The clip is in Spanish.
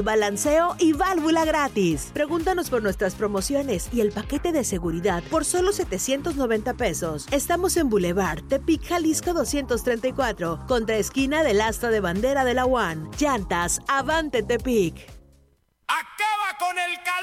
balanceo y válvula gratis. Pregúntanos por nuestras promociones y el paquete de seguridad por solo 790 pesos. Estamos en Boulevard, Tepic, Jalisco 234, contra esquina del asta de bandera de la UAN. Llantas Avante Tepic. ¡Acaba con el calor!